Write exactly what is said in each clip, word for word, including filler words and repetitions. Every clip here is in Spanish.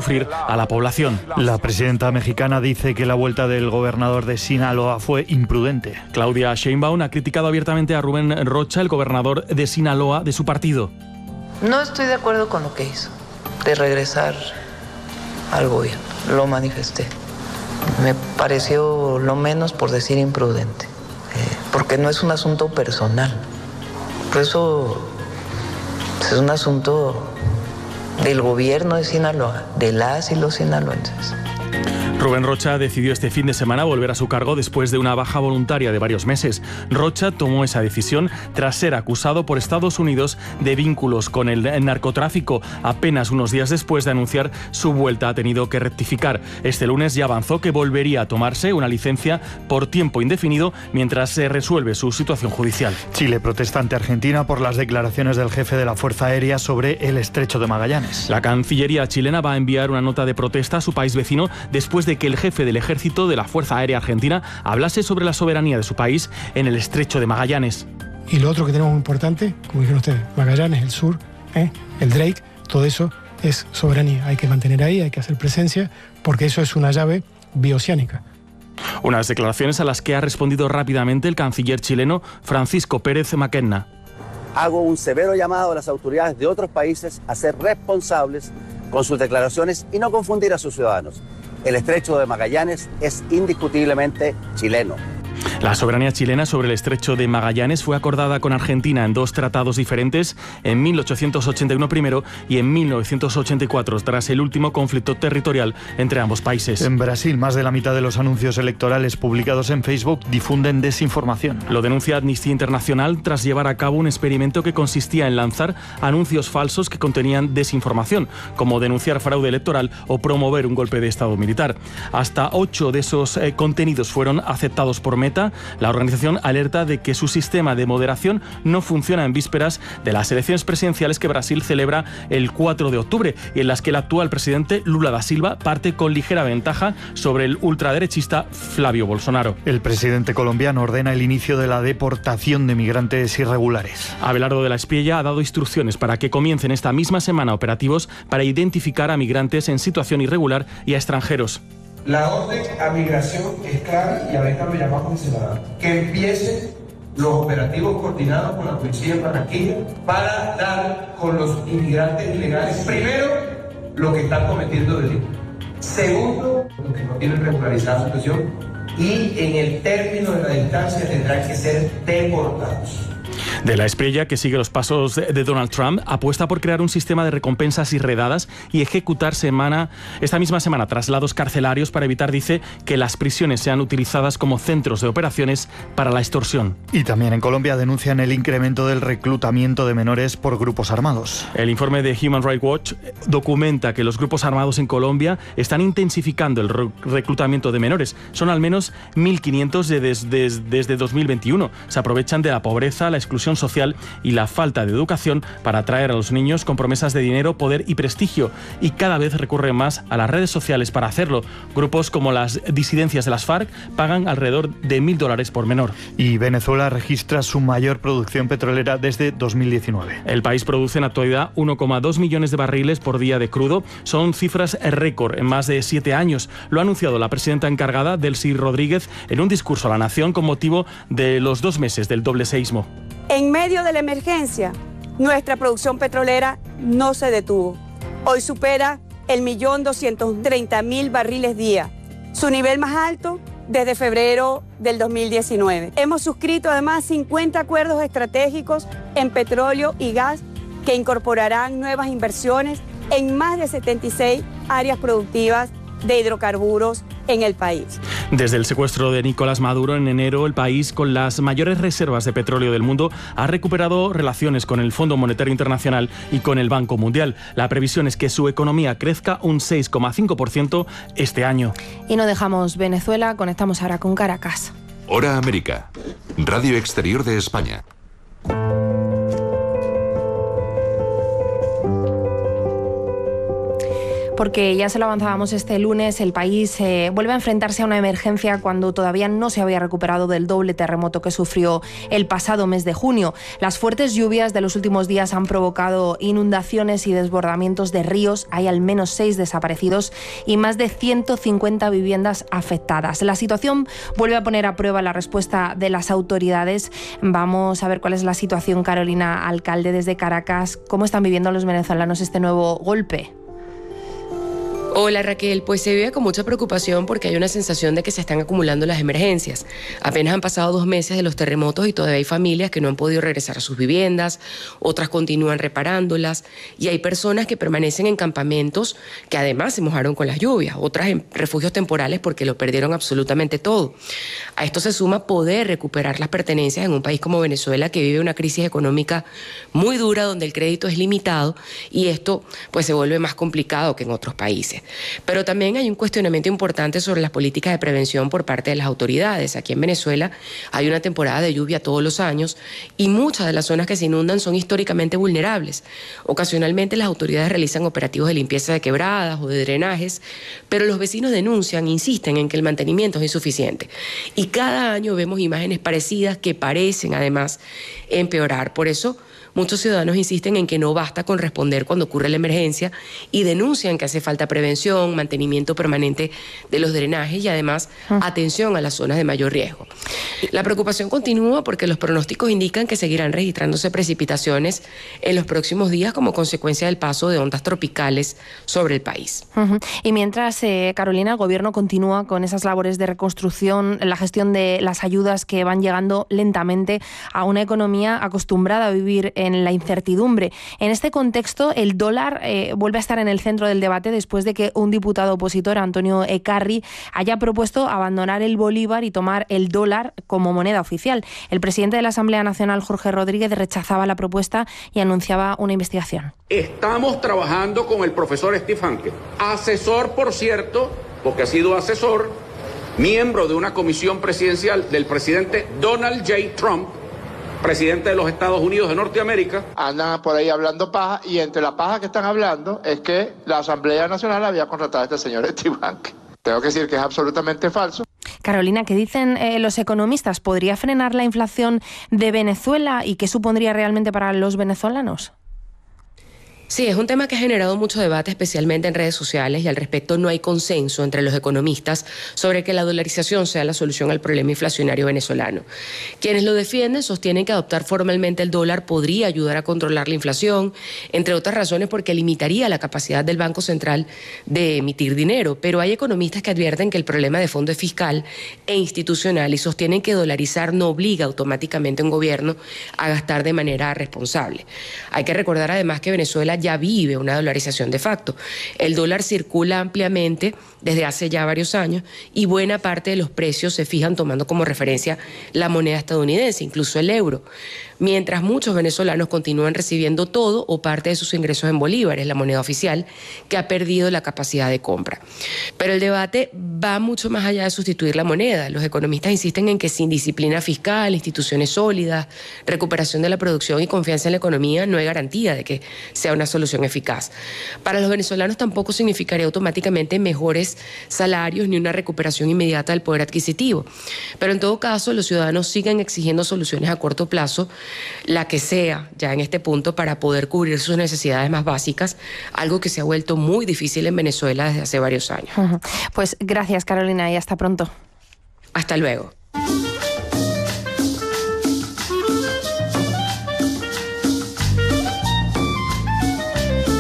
sufrir a la población. La presidenta mexicana dice que la vuelta del gobernador de Sinaloa fue imprudente. Claudia Sheinbaum ha criticado abiertamente a Rubén Rocha, el gobernador de Sinaloa, de su partido. No estoy de acuerdo con lo que hizo, de regresar al gobierno. Lo manifesté. Me pareció lo menos, por decir, imprudente, eh, porque no es un asunto personal. Por eso es un asunto del gobierno de Sinaloa, de las y los sinaloenses. Rubén Rocha decidió este fin de semana volver a su cargo después de una baja voluntaria de varios meses. Rocha tomó esa decisión tras ser acusado por Estados Unidos de vínculos con el narcotráfico. Apenas unos días después de anunciar su vuelta ha tenido que rectificar. Este lunes ya avanzó que volvería a tomarse una licencia por tiempo indefinido mientras se resuelve su situación judicial. Chile protesta ante Argentina por las declaraciones del jefe de la Fuerza Aérea sobre el Estrecho de Magallanes. La Cancillería chilena va a enviar una nota de protesta a su país vecino después de que el jefe del ejército de la Fuerza Aérea Argentina hablase sobre la soberanía de su país en el Estrecho de Magallanes. Y lo otro que tenemos muy importante, como dijeron ustedes, Magallanes, el sur, ¿eh? el Drake, todo eso es soberanía. Hay que mantener ahí, hay que hacer presencia, porque eso es una llave bioceánica. Unas declaraciones a las que ha respondido rápidamente el canciller chileno Francisco Pérez Mackenna. Hago un severo llamado a las autoridades de otros países a ser responsables con sus declaraciones y no confundir a sus ciudadanos. El Estrecho de Magallanes es indiscutiblemente chileno. La soberanía chilena sobre el Estrecho de Magallanes fue acordada con Argentina en dos tratados diferentes, en mil ochocientos ochenta y uno primero y en mil novecientos ochenta y cuatro, tras el último conflicto territorial entre ambos países. En Brasil, más de la mitad de los anuncios electorales publicados en Facebook difunden desinformación. Lo denuncia Amnistía Internacional tras llevar a cabo un experimento que consistía en lanzar anuncios falsos que contenían desinformación, como denunciar fraude electoral o promover un golpe de Estado militar. Hasta ocho de esos eh, contenidos fueron aceptados por Meta. La organización alerta de que su sistema de moderación no funciona en vísperas de las elecciones presidenciales que Brasil celebra el cuatro de octubre y en las que el actual presidente Lula da Silva parte con ligera ventaja sobre el ultraderechista Flavio Bolsonaro. El presidente colombiano ordena el inicio de la deportación de migrantes irregulares. Abelardo de la Espriella ha dado instrucciones para que comiencen esta misma semana operativos para identificar a migrantes en situación irregular y a extranjeros. La orden a migración es clara y ahorita lo llamamos ciudadano. Que empiecen los operativos coordinados con la policía de Barranquilla para dar con los inmigrantes ilegales, primero, los que están cometiendo delitos. Segundo, los que no tienen regularizada su situación. Y en el término de la distancia tendrán que ser deportados. De la Espriella, que sigue los pasos de Donald Trump, apuesta por crear un sistema de recompensas y redadas y ejecutar semana, esta misma semana traslados carcelarios para evitar, dice, que las prisiones sean utilizadas como centros de operaciones para la extorsión. Y también en Colombia denuncian el incremento del reclutamiento de menores por grupos armados. El informe de Human Rights Watch documenta que los grupos armados en Colombia están intensificando el re- reclutamiento de menores. Son al menos mil quinientos de des- des- desde dos mil veintiuno. Se aprovechan de la pobreza, la exclusión social y la falta de educación para atraer a los niños con promesas de dinero, poder y prestigio, y cada vez recurren más a las redes sociales para hacerlo. Grupos como las disidencias de las FARC pagan alrededor de mil dólares por menor. Y Venezuela registra su mayor producción petrolera desde dos mil diecinueve. El país produce en la actualidad uno coma dos millones de barriles por día de crudo. Son cifras récord en más de siete años. Lo ha anunciado la presidenta encargada, Delcy Rodríguez, en un discurso a la nación con motivo de los dos meses del doble seísmo. En medio de la emergencia, nuestra producción petrolera no se detuvo. Hoy supera el millón doscientos treinta mil barriles día, su nivel más alto desde febrero del dos mil diecinueve. Hemos suscrito además cincuenta acuerdos estratégicos en petróleo y gas que incorporarán nuevas inversiones en más de setenta y seis áreas productivas de hidrocarburos en el país. Desde el secuestro de Nicolás Maduro en enero, el país con las mayores reservas de petróleo del mundo ha recuperado relaciones con el Fondo Monetario Internacional y con el Banco Mundial. La previsión es que su economía crezca un seis coma cinco por ciento este año. Y no dejamos Venezuela, conectamos ahora con Caracas. Hora América, Radio Exterior de España. porque ya se lo avanzábamos este lunes, el país eh, vuelve a enfrentarse a una emergencia cuando todavía no se había recuperado del doble terremoto que sufrió el pasado mes de junio. Las fuertes lluvias de los últimos días han provocado inundaciones y desbordamientos de ríos. Hay al menos seis desaparecidos y más de ciento cincuenta viviendas afectadas. La situación vuelve a poner a prueba la respuesta de las autoridades. Vamos a ver cuál es la situación, Carolina, alcalde desde Caracas. ¿Cómo están viviendo los venezolanos este nuevo golpe? Hola Raquel, pues se vive con mucha preocupación porque hay una sensación de que se están acumulando las emergencias. Apenas han pasado dos meses de los terremotos y todavía hay familias que no han podido regresar a sus viviendas, otras continúan reparándolas y hay personas que permanecen en campamentos que además se mojaron con las lluvias, otras en refugios temporales porque lo perdieron absolutamente todo. A esto se suma poder recuperar las pertenencias en un país como Venezuela que vive una crisis económica muy dura donde el crédito es limitado y esto pues se vuelve más complicado que en otros países. Pero también hay un cuestionamiento importante sobre las políticas de prevención por parte de las autoridades. Aquí en Venezuela hay una temporada de lluvia todos los años y muchas de las zonas que se inundan son históricamente vulnerables. Ocasionalmente las autoridades realizan operativos de limpieza de quebradas o de drenajes, pero los vecinos denuncian, insisten en que el mantenimiento es insuficiente. Y cada año vemos imágenes parecidas que parecen además empeorar. Por eso muchos ciudadanos insisten en que no basta con responder cuando ocurre la emergencia y denuncian que hace falta prevención, mantenimiento permanente de los drenajes y además atención a las zonas de mayor riesgo. La preocupación continúa porque los pronósticos indican que seguirán registrándose precipitaciones en los próximos días como consecuencia del paso de ondas tropicales sobre el país. Uh-huh. Y mientras, eh, Carolina, el gobierno continúa con esas labores de reconstrucción, la gestión de las ayudas que van llegando lentamente a una economía acostumbrada a vivir en la incertidumbre. En este contexto, el dólar eh, vuelve a estar en el centro del debate después de que un diputado opositor, Antonio Ekarri, haya propuesto abandonar el bolívar y tomar el dólar como moneda oficial. El presidente de la Asamblea Nacional, Jorge Rodríguez, rechazaba la propuesta y anunciaba una investigación. Estamos trabajando con el profesor Steve Hanke, asesor, por cierto, porque ha sido asesor, miembro de una comisión presidencial del presidente Donald J. Trump, presidente de los Estados Unidos de Norteamérica. Andan por ahí hablando paja y entre la paja que están hablando es que la Asamblea Nacional había contratado a este señor Steve Hanke. Tengo que decir que es absolutamente falso. Carolina, ¿qué dicen eh, los economistas? ¿Podría frenar la inflación de Venezuela y qué supondría realmente para los venezolanos? Sí, es un tema que ha generado mucho debate, especialmente en redes sociales, y al respecto no hay consenso entre los economistas sobre que la dolarización sea la solución al problema inflacionario venezolano. Quienes lo defienden sostienen que adoptar formalmente el dólar podría ayudar a controlar la inflación, entre otras razones porque limitaría la capacidad del Banco Central de emitir dinero, pero hay economistas que advierten que el problema de fondo es fiscal e institucional y sostienen que dolarizar no obliga automáticamente a un gobierno a gastar de manera responsable. Hay que recordar además que Venezuela ya vive una dolarización de facto. El dólar circula ampliamente desde hace ya varios años y buena parte de los precios se fijan tomando como referencia la moneda estadounidense, incluso el euro. Mientras muchos venezolanos continúan recibiendo todo o parte de sus ingresos en bolívares, la moneda oficial, que ha perdido la capacidad de compra. Pero el debate va mucho más allá de sustituir la moneda. Los economistas insisten en que sin disciplina fiscal, instituciones sólidas, recuperación de la producción y confianza en la economía, no hay garantía de que sea una solución eficaz. Para los venezolanos tampoco significaría automáticamente mejores salarios ni una recuperación inmediata del poder adquisitivo. Pero en todo caso, los ciudadanos siguen exigiendo soluciones a corto plazo, la que sea ya en este punto, para poder cubrir sus necesidades más básicas, algo que se ha vuelto muy difícil en Venezuela desde hace varios años. Uh-huh. Pues gracias, Carolina, y hasta pronto. Hasta luego.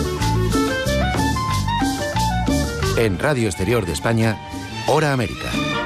En Radio Exterior de España, Hora América.